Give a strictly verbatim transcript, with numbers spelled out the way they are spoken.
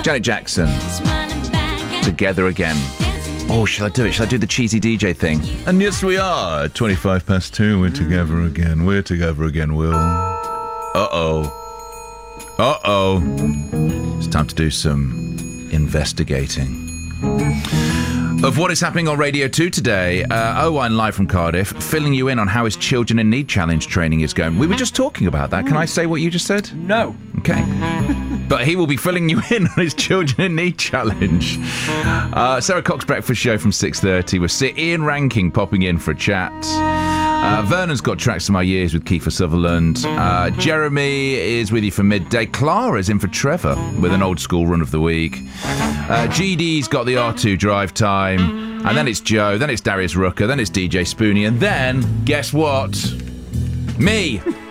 Janet Jackson. Together Again. Oh, shall I do it? Shall I do the cheesy D J thing? And yes, we are. twenty-five past two. We're together again. We're together again, Will. Uh-oh. Uh-oh. It's time to do some investigating of what is happening on Radio two today. Uh, Owain live from Cardiff, filling you in on how his Children in Need Challenge training is going. We were just talking about that. Can I say what you just said? No. Okay. But he will be filling you in on his Children in Need Challenge. Uh, Sarah Cox Breakfast Show from six thirty with Sir Ian Ranking popping in for a chat. Uh, Vernon's got Tracks of My Years with Kiefer Sutherland. Uh, Jeremy is with you for midday. Clara's in for Trevor with an old school run of the week. Uh, G D's got the R two drive time. And then it's Joe. Then it's Darius Rucker. Then it's D J Spoonie. And then, guess what? Me.